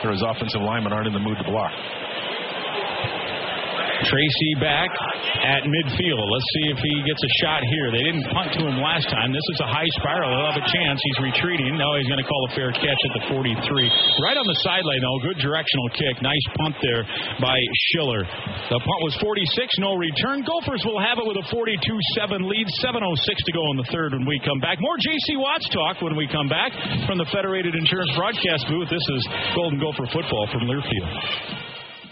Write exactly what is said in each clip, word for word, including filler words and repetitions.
or his offensive linemen aren't in the mood to block. Tracy back at midfield. Let's see if he gets a shot here. They didn't punt to him last time. This is a high spiral. He'll have a chance. He's retreating. No, he's going to call a fair catch at the forty-three. Right on the sideline, though. Good directional kick. Nice punt there by Schiller. The punt was forty-six. No return. Gophers will have it with a forty-two seven lead. seven oh six to go in the third when we come back. More J C Watts talk when we come back from the Federated Insurance broadcast booth. This is Golden Gopher football from Learfield.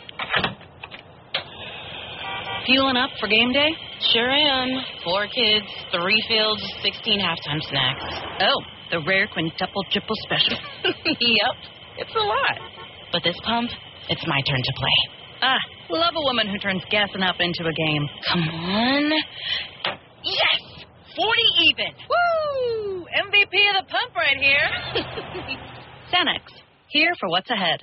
Fueling up for game day? Sure am. Four kids, three fields, sixteen halftime snacks. Oh, the rare quintuple triple special. Yep, it's a lot. But this pump, it's my turn to play. Ah, love a woman who turns gassing up into a game. Come on. Yes! forty even. Woo! M V P of the pump right here. Cenex, here for what's ahead.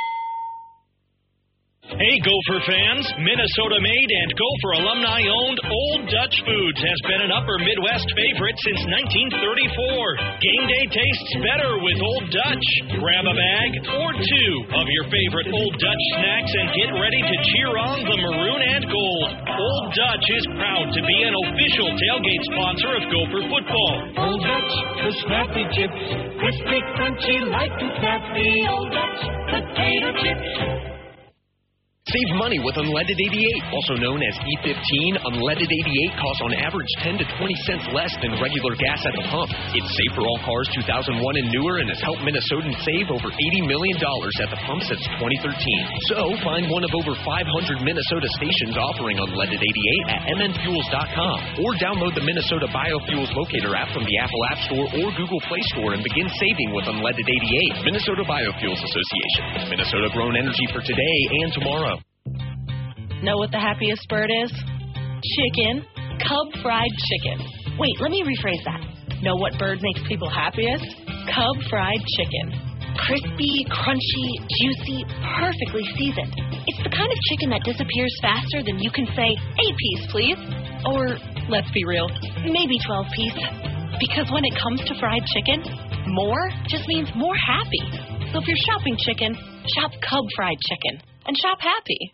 Hey, Gopher fans. Minnesota-made and Gopher alumni-owned Old Dutch Foods has been an upper Midwest favorite since nineteen thirty-four. Game day tastes better with Old Dutch. Grab a bag or two of your favorite Old Dutch snacks and get ready to cheer on the maroon and gold. Old Dutch is proud to be an official tailgate sponsor of Gopher football. Old Dutch, the snappy chips, crispy, crunchy, light and snappy. Old Dutch potato chips. Save money with Unleaded eighty-eight, also known as E fifteen. Unleaded eighty-eight costs on average ten to twenty cents less than regular gas at the pump. It's safe for all cars two thousand one and newer and has helped Minnesotans save over eighty million dollars at the pump since twenty thirteen. So find one of over five hundred Minnesota stations offering Unleaded eighty-eight at m n fuels dot com or download the Minnesota Biofuels Locator app from the Apple App Store or Google Play Store and begin saving with Unleaded eighty-eight. Minnesota Biofuels Association. Minnesota-grown energy for today and tomorrow. Know what the happiest bird is? Chicken. Cub fried chicken. Wait, let me rephrase that. Know what bird makes people happiest? Cub fried chicken. Crispy, crunchy, juicy, perfectly seasoned. It's the kind of chicken that disappears faster than you can say, eight piece, please. Or, let's be real, maybe twelve piece. Because when it comes to fried chicken, more just means more happy. So if you're shopping chicken, shop Cub fried chicken. And shop happy.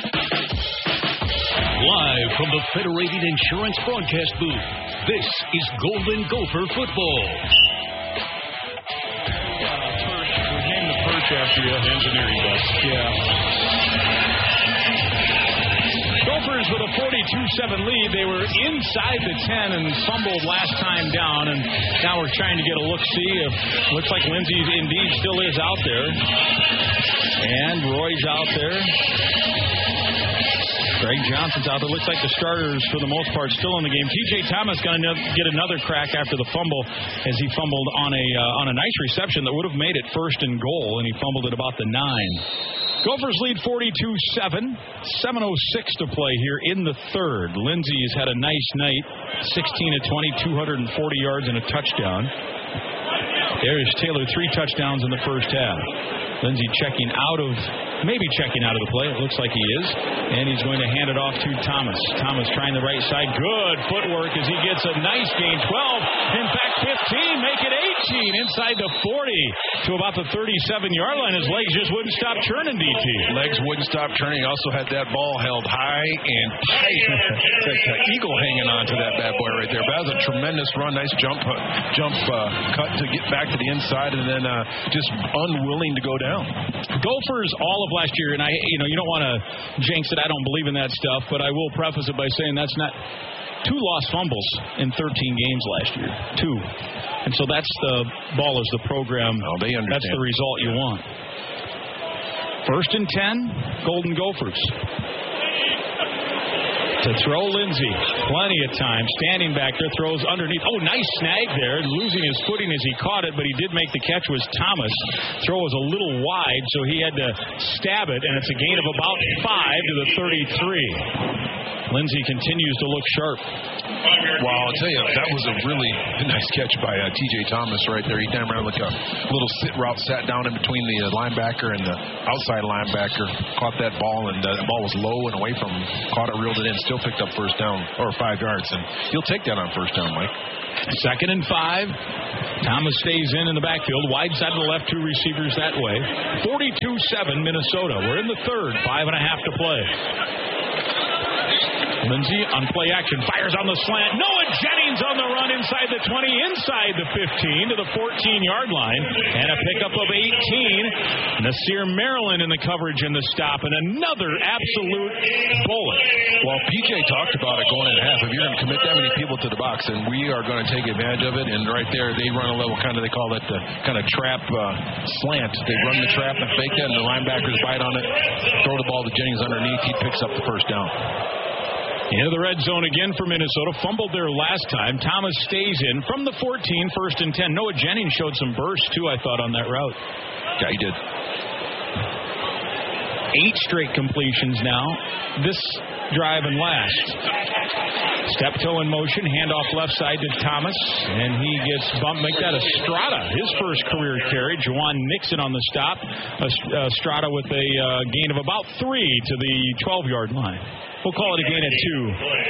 Live from the Federated Insurance broadcast booth, this is Golden Gopher football. Perch, we named the perch after you. Engineering bus. Yeah. Gophers with a forty-two seven lead. They were inside the ten and fumbled last time down, and now we're trying to get a look-see. If looks like Lindsey indeed still is out there, and Roy's out there. Greg Johnson's out there. Looks like the starters, for the most part, still in the game. T J Thomas going to get another crack after the fumble, as he fumbled on a uh, on a nice reception that would have made it first and goal, and he fumbled at about the nine. Gophers lead forty-two seven. seven oh six to play here in the third. Lindsey has had a nice night. sixteen of twenty, two hundred forty yards and a touchdown. There's Taylor, three touchdowns in the first half. Lindsey checking out of, maybe checking out of the play. It looks like he is. And he's going to hand it off to Thomas. Thomas trying the right side. Good footwork as he gets a nice gain. twelve, in fact, fifteen, make it eighteen inside the forty to about the thirty-seven-yard line. His legs just wouldn't stop churning, D T. Legs wouldn't stop turning. Also had that ball held high and tight. It's like an eagle hanging on to that bad boy right there. But that was a tremendous run. Nice jump uh, jump uh, cut to get back to the inside, and then uh, just unwilling to go down. Gophers all of last year, and I, you know, you don't want to jinx it. I don't believe in that stuff, but I will preface it by saying that's not two lost fumbles in thirteen games last year. Two. And so that's the ball is the program. Oh, they understand. That's the result you want. First and ten, Golden Gophers. To throw Lindsey. Plenty of time. Standing back there, throws underneath. Oh, nice snag there. Losing his footing as he caught it, but he did make the catch was Thomas. Throw was a little wide, so he had to stab it, and it's a gain of about five to the thirty-three. Lindsay continues to look sharp. Well, I'll tell you, that was a really nice catch by uh, T J Thomas right there. He came around like a little sit route, sat down in between the uh, linebacker and the outside linebacker, caught that ball, and uh, the ball was low and away from him. Caught it, reeled it in, still picked up first down, or five yards. And he'll take that on first down, Mike. Second and five. Thomas stays in in the backfield. Wide side to the left, two receivers that way. forty-two seven Minnesota. We're in the third. Five and a half to play. Lindsay on play action, fires on the slant. Noah Jennings on the run inside the twenty, inside the fifteen to the fourteen-yard line. And a pickup of eighteen. Nasir Maryland in the coverage and the stop. And another absolute bullet. Well, P J talked about it going in half. If you're going to commit that many people to the box, and we are going to take advantage of it. And right there, they run a level kind of, they call that the kind of trap uh, slant. They run the trap and fake that, and the linebackers bite on it, throw the ball to Jennings underneath. He picks up the first down. Into the red zone again for Minnesota. Fumbled there last time. Thomas stays in from the fourteen, first and ten. Noah Jennings showed some burst, too, I thought, on that route. Yeah, he did. Eight straight completions now. This drive and last. Step toe in motion. Handoff left side to Thomas. And he gets bumped. Make that Estrada. His first career carry. Juwan Nixon on the stop. Estrada with a uh, gain of about three to the twelve-yard line. We'll call it a gain of two.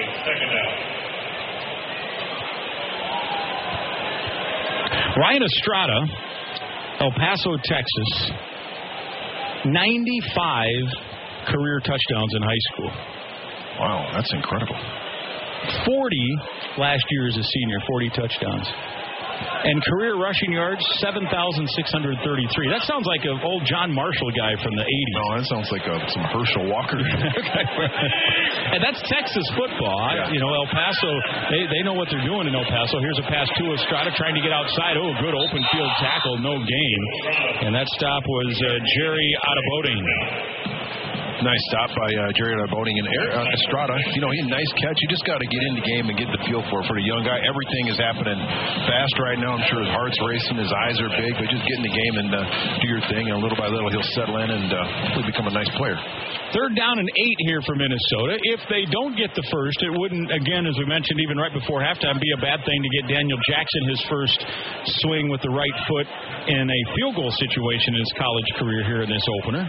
Ryan Estrada, El Paso, Texas. ninety-five career touchdowns in high school. Wow, that's incredible. forty last year as a senior, forty touchdowns. And career rushing yards, seven thousand six hundred thirty-three. That sounds like an old John Marshall guy from the eighties. No, that sounds like a, some Herschel Walker. And that's Texas football. Yeah. I, you know, El Paso, they, they know what they're doing in El Paso. Here's a pass to Estrada trying to get outside. Oh, good open field tackle, no gain. And that stop was uh, Jerry Adeboting. Nice stop by uh, Jerry Boating and uh, Estrada. You know, he nice catch. You just got to get in the game and get the feel for it. For the young guy, everything is happening fast right now. I'm sure his heart's racing, his eyes are big, but just get in the game and uh, do your thing. And little by little, he'll settle in and uh, hopefully become a nice player. Third down and eight here for Minnesota. If they don't get the first, it wouldn't, again, as we mentioned, even right before halftime, be a bad thing to get Daniel Jackson his first swing with the right foot in a field goal situation in his college career here in this opener.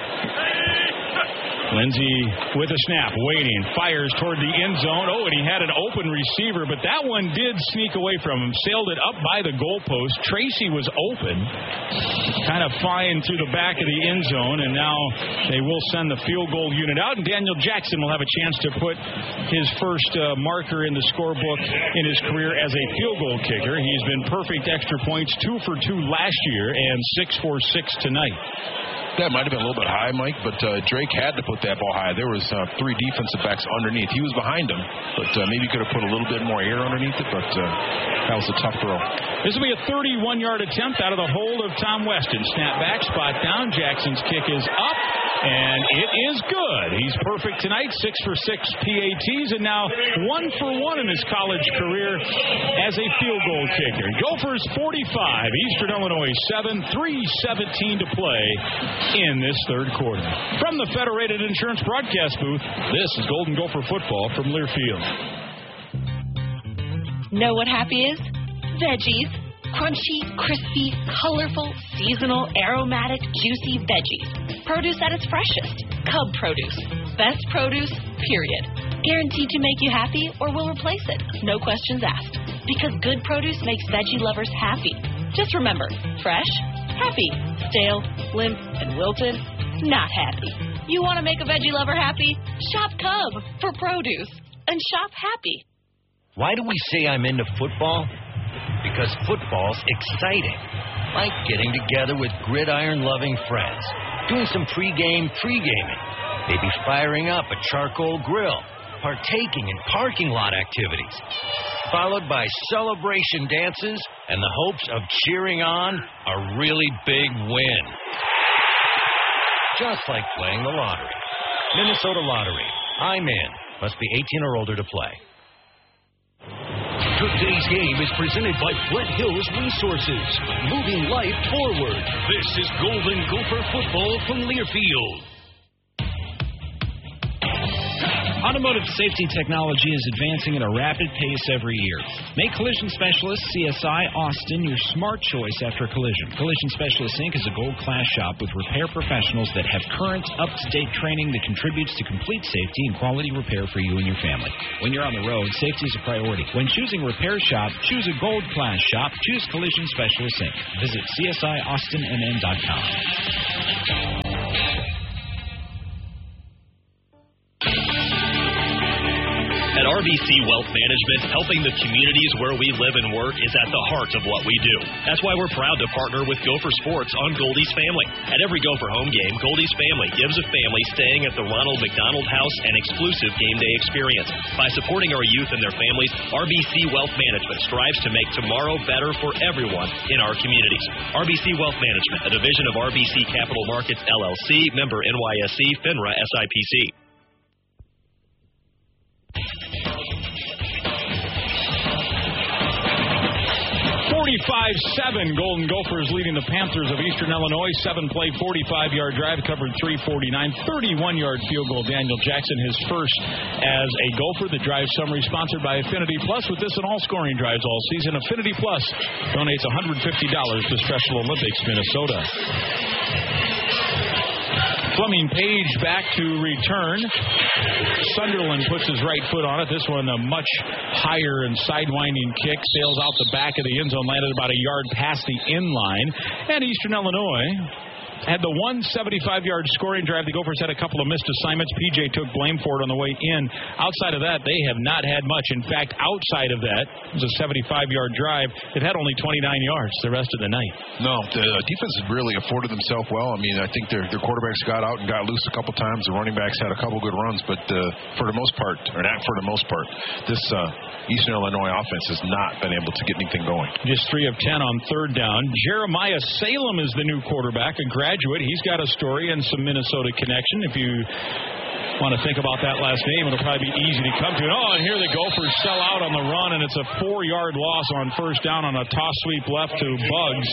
Lindsay with a snap, waiting, fires toward the end zone. Oh, and he had an open receiver, but that one did sneak away from him. Sailed it up by the goalpost. Tracy was open, kind of flying through the back of the end zone, and now they will send the field goal unit out, and Daniel Jackson will have a chance to put his first uh, marker in the scorebook in his career as a field goal kicker. He's been perfect extra points, two for two last year, and six for six tonight. That might have been a little bit high, Mike, but uh, Drake had to put that ball high. There was uh, three defensive backs underneath. He was behind him, but uh, maybe he could have put a little bit more air underneath it, but uh, that was a tough throw. This will be a thirty-one-yard attempt out of the hold of Tom Weston. Snap back, spot down. Jackson's kick is up, and it is good. He's perfect tonight, six for six P A Ts, and now one for one in his college career as a field goal kicker. Gophers forty-five, Eastern Illinois seven, three seventeen to play in this third quarter. From the Federated Insurance broadcast booth, this is Golden Gopher football from Learfield. Know what happy is? Veggies. Crunchy, crispy, colorful, seasonal, aromatic, juicy veggies. Produce at its freshest. Cub Produce. Best produce, period. Guaranteed to make you happy or will replace it. No questions asked. Because good produce makes veggie lovers happy. Just remember, fresh, happy. Stale, limp, and wilted, not happy. You want to make a veggie lover happy? Shop Cub for produce. And shop happy. Why do we say I'm into football? Because football's exciting. Like getting together with gridiron-loving friends, doing some pregame pre-gaming, maybe firing up a charcoal grill, partaking in parking lot activities, followed by celebration dances and the hopes of cheering on a really big win. Just like playing the lottery. Minnesota Lottery. I'm in. Must be eighteen or older to play. Today's game is presented by Flint Hills Resources, moving life forward. This is Golden Gopher football from Learfield. Automotive safety technology is advancing at a rapid pace every year. Make Collision Specialist C S I Austin your smart choice after collision. Collision Specialist Incorporated is a gold-class shop with repair professionals that have current, up-to-date training that contributes to complete safety and quality repair for you and your family. When you're on the road, safety is a priority. When choosing repair shop, choose a gold-class shop. Choose Collision Specialist Incorporated. Visit C S I Austin N N dot com. At R B C Wealth Management, helping the communities where we live and work is at the heart of what we do. That's why we're proud to partner with Gopher Sports on Goldie's Family. At every Gopher home game, Goldie's Family gives a family staying at the Ronald McDonald House an exclusive game day experience. By supporting our youth and their families, R B C Wealth Management strives to make tomorrow better for everyone in our communities. R B C Wealth Management, a division of R B C Capital Markets, L L C, member N Y S E, FINRA, S I P C. forty-five seven, Golden Gophers leading the Panthers of Eastern Illinois. Seven-play, forty-five-yard drive, covered three forty-nine, thirty-one-yard field goal. Daniel Jackson, his first as a Gopher. The drive summary sponsored by Affinity Plus. With this and all scoring drives all season, Affinity Plus donates one hundred fifty dollars to Special Olympics Minnesota. Fleming Page back to return. Sunderland puts his right foot on it. This one a much higher and sidewinding kick. Sails out the back of the end zone, landed about a yard past the end line. And Eastern Illinois had the one seventy-five-yard scoring drive. The Gophers had a couple of missed assignments. P J took blame for it on the way in. Outside of that, they have not had much. In fact, outside of that, it was a seventy-five-yard drive. They've had only twenty-nine yards the rest of the night. No, the defense has really afforded themselves well. I mean, I think their their quarterbacks got out and got loose a couple times. The running backs had a couple good runs, but uh, for the most part, or not for the most part, this uh, Eastern Illinois offense has not been able to get anything going. Just three of ten on third down. Jeremiah Salem is the new quarterback, a graduate. He's got a story and some Minnesota connection. If you want to think about that last name, it'll probably be easy to come to. Oh, and here the Gophers sell out on the run, and it's a four-yard loss on first down on a toss sweep left to Buggs.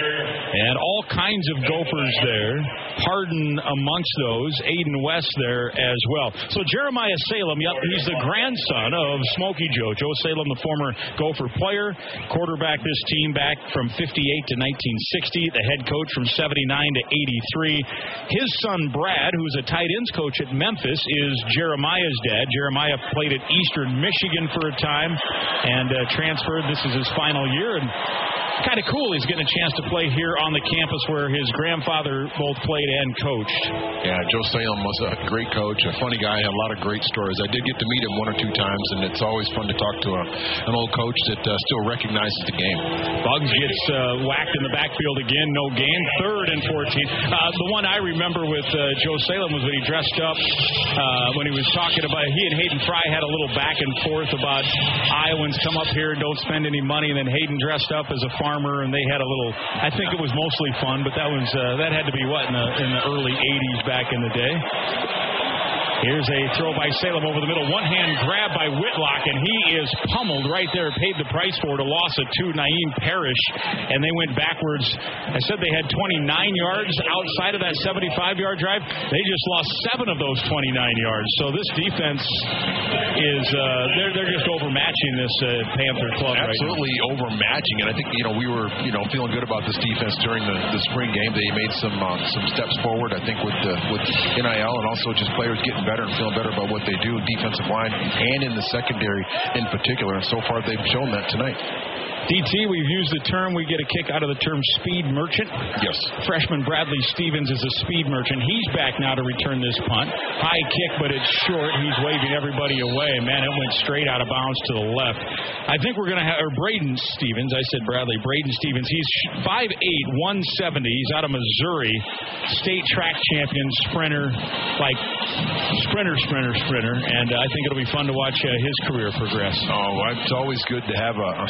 And all kinds of Gophers there. Hardin amongst those. Aiden West there as well. So Jeremiah Salem, yep, he's the grandson of Smokey Joe. Joe Salem, the former Gopher player, quarterback this team back from fifty-eight to nineteen sixty, the head coach from seventy-nine to eighty-three. His son Brad, who's a tight ends coach at Memphis, is Jeremiah's dad. Jeremiah played at Eastern Michigan for a time and uh, transferred. This is his final year, and kind of cool he's getting a chance to play here on the campus where his grandfather both played and coached. Yeah, Joe Salem was a great coach, a funny guy, had a lot of great stories. I did get to meet him one or two times, and it's always fun to talk to a, an old coach that uh, still recognizes the game. Buggs gets uh, whacked in the backfield again, no gain, third and fourteen. Uh, the one I remember with uh, Joe Salem was when he dressed up, uh, when he was talking about, he and Hayden Fry had a little back and forth about Iowans come up here and don't spend any money, and then Hayden dressed up as a farmer, and they had a little, I think it was mostly fun, but that was uh, that had to be what in the in the early eighties back in the day. Here's a throw by Salem over the middle. One-hand grab by Whitlock, and he is pummeled right there. Paid the price for it. A loss of two, Naeem Parrish, and they went backwards. I said they had twenty-nine yards outside of that seventy-five-yard drive. They just lost seven of those twenty-nine yards. So this defense is, uh, they're, they're just overmatching this uh, Panther club right now. Absolutely overmatching, and I think, you know, we were, you know, feeling good about this defense during the, the spring game. They made some uh, some steps forward, I think, with, uh, with N I L and also just players getting better and feeling better about what they do, defensive line and in the secondary in particular. And so far, they've shown that tonight. D T, we've used the term, we get a kick out of the term speed merchant. Yes. Freshman Bradley Stevens is a speed merchant. He's back now to return this punt. High kick, but it's short. He's waving everybody away. Man, it went straight out of bounds to the left. I think we're going to have, or Braden Stevens, I said Bradley, Braden Stevens. He's five eight, one seventy. He's out of Missouri. State track champion, sprinter, like sprinter, sprinter, sprinter. And uh, I think it'll be fun to watch uh, his career progress. Oh, it's always good to have a, a sprinter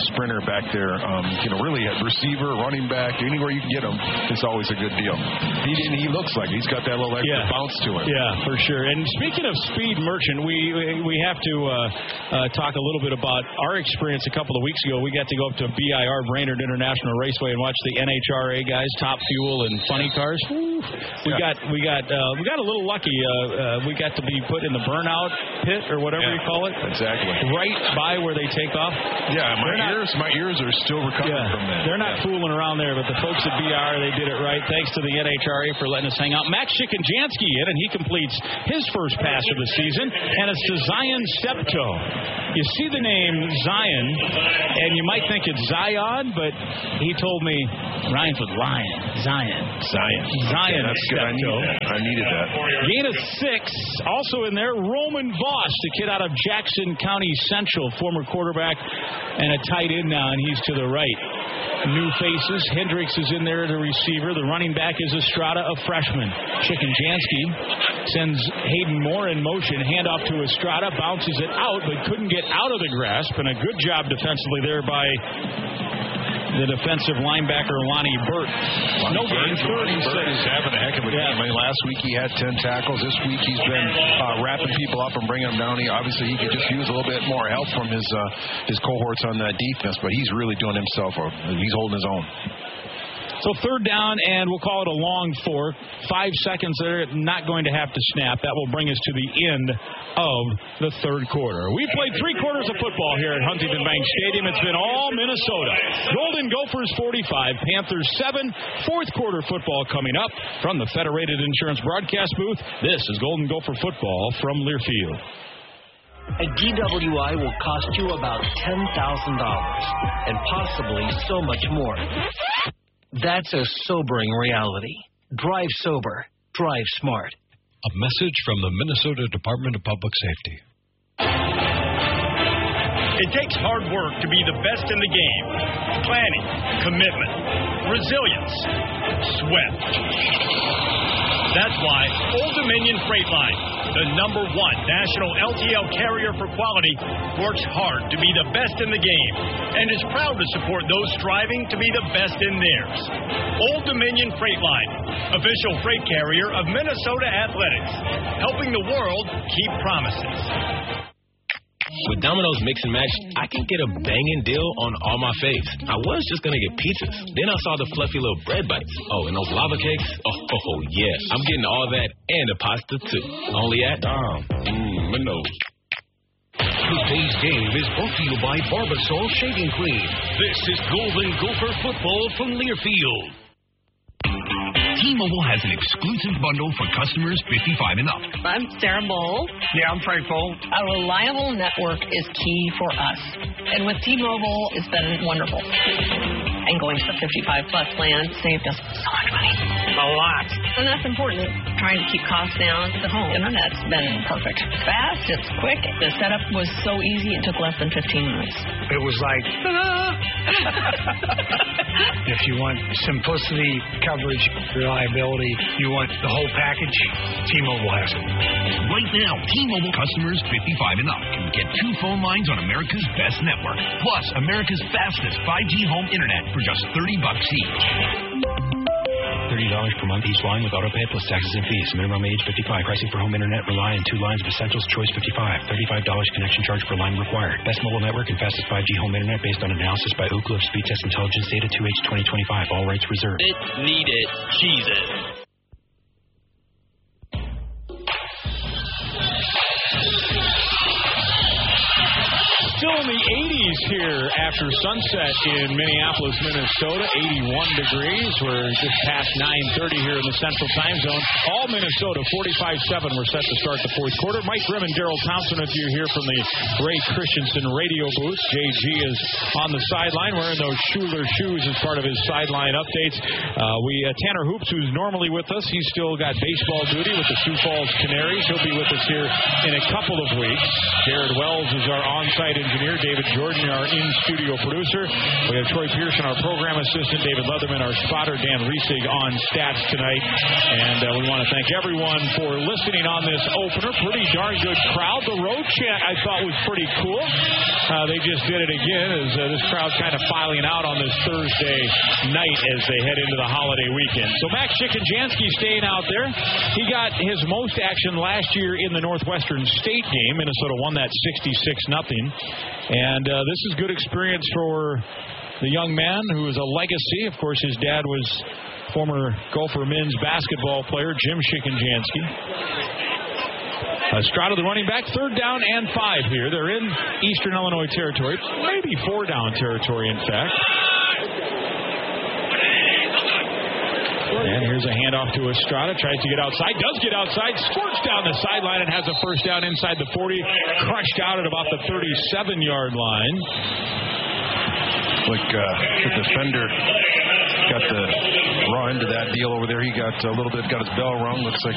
back there. Um, you know, really a receiver, running back, anywhere you can get him, it's always a good deal. He didn't, he looks like he's got that little extra yeah. bounce to him. Yeah, for sure. And speaking of Speed Merchant, we we have to uh, uh, talk a little bit about our experience a couple of weeks ago. We got to go up to B I R Brainerd International Raceway and watch the N H R A guys, Top Fuel and Funny Cars. Woo. We yeah. got we got uh, we got a little lucky. Uh, uh, we got to be put in the burnout pit or whatever yeah, you call it. Exactly. Right by where they take off. Yeah, my not, ears my ears are still recovering yeah, from that. They're not yeah. fooling around there, but the folks at B I R, they did it right. Thanks to the N H R A for letting us hang out. Max Chikanjansky in, and he completes his first pass of the season, and it's to Zion Steptoe. You see the name Zion, and you might think it's Zion, but he told me rhymes with lion. Zion. Zion. Zion. Yeah, that's good. I needed that. I needed that. Gain of six. Also in there, Roman Voss, the kid out of Jackson County Central, former quarterback and a tight end now, and he's to the right. New faces. Hendricks is in there, the receiver. The running back is Estrada, a freshman. Chikanjansky sends Hayden Moore in motion. Handoff to Estrada. Bounces it out, but couldn't get out of the grasp. And a good job defensively there by the defensive linebacker, Lonnie Burt. Lonnie no gain, thirty-six. Burt is having a heck of a yeah. game. I mean, last week he had ten tackles. This week he's been uh, wrapping people up and bringing them down. He, obviously, he could just use a little bit more help from his uh, his cohorts on that defense, but he's really doing himself. A, he's holding his own. So third down, and we'll call it a long four. Five seconds there, not going to have to snap. That will bring us to the end of the third quarter. We played three quarters of football here at Huntington Bank Stadium. It's been all Minnesota. Golden Gophers forty-five, Panthers seven. Fourth quarter football coming up from the Federated Insurance broadcast booth. This is Golden Gopher football from Learfield. A D W I will cost you about ten thousand dollars, and possibly so much more. That's a sobering reality. Drive sober. Drive smart. A message from the Minnesota Department of Public Safety. It takes hard work to be the best in the game. Planning, commitment, resilience, sweat. That's why Old Dominion Freight Line, the number one national L T L carrier for quality, works hard to be the best in the game and is proud to support those striving to be the best in theirs. Old Dominion Freight Line, official freight carrier of Minnesota Athletics, helping the world keep promises. With Domino's Mix and Match, I can get a banging deal on all my faves. I was just going to get pizzas. Then I saw the fluffy little bread bites. Oh, and those lava cakes? Oh, oh, oh yeah. I'm getting all that and the pasta, too. Only at Dom. Mmm, Minnows. Today's game is brought to you by Barbasol Shaving Cream. This is Golden Gopher football from Learfield. T-Mobile has an exclusive bundle for customers fifty-five and up. I'm Sarah Bowles. Yeah, I'm Frank Bowl. A reliable network is key for us. And with T-Mobile, it's been wonderful. And going to the fifty-five plus plan saved us so much money. A lot. And that's important. Trying to keep costs down. The home internet's been perfect. Fast, it's quick. The setup was so easy, it took less than fifteen minutes. It was like, if you want simplicity, coverage, reliability, you want the whole package, T-Mobile has it. Right now, T-Mobile customers fifty-five and up can get two phone lines on America's best network, plus America's fastest five G home internet for just thirty bucks each. thirty dollars per month each line with autopay plus taxes and fees. Minimum age fifty-five. Pricing for home internet rely on two lines of Essentials Choice fifty-five. thirty-five dollars connection charge per line required. Best mobile network and fastest five G home internet based on analysis by Ookla of Speed Test Intelligence data two H twenty twenty-five. All rights reserved. It, need it, cheese it. Still in the eighties here after sunset in Minneapolis, Minnesota. eighty-one degrees. We're just past nine thirty here in the Central Time Zone. All Minnesota, forty-five seven. We're set to start the fourth quarter. Mike Grimm and Daryl Thompson, if you're here from the Ray Christensen radio booth. J G is on the sideline wearing those Schuler shoes as part of his sideline updates. Uh, we uh, Tanner Hoops, who's normally with us, he's still got baseball duty with the Sioux Falls Canaries. He'll be with us here in a couple of weeks. Jared Wells is our on-site engineer, David Jordan, our in-studio producer. We have Troy Pearson, our program assistant, David Leatherman, our spotter, Dan Riesig on stats tonight. And uh, we want to thank everyone for listening on this opener. Pretty darn good crowd. The road chant, I thought, was pretty cool. Uh, they just did it again as uh, this crowd's kind of filing out on this Thursday night as they head into the holiday weekend. So Max Chickenjansky staying out there. He got his most action last year in the Northwestern State game. Minnesota won that sixty-six nothing. And uh, this is good experience for the young man who is a legacy. Of course, his dad was former Gopher men's basketball player Jim Chickenjansky. Estrada, the running back, third down and five here. They're in Eastern Illinois territory, maybe four down territory, in fact. And here's a handoff to Estrada. Tries to get outside. Does get outside. Squirts down the sideline and has a first down inside the forty. Crushed out at about the thirty-seven-yard line. Like uh, the defender got the raw end of that deal over there. He got a little bit, got his bell rung. Looks like